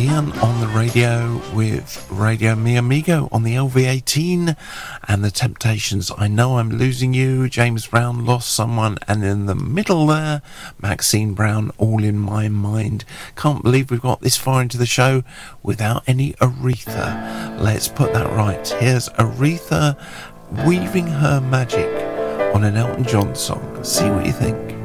Ian on the radio with Radio Mi Amigo on the LV18, and the Temptations, I Know I'm Losing You, James Brown, Lost Someone, and in the middle there, Maxine Brown, All in My Mind. Can't believe we've got this far into the show without any Aretha. Let's put that right. Here's Aretha weaving her magic on an Elton John song. See what you think.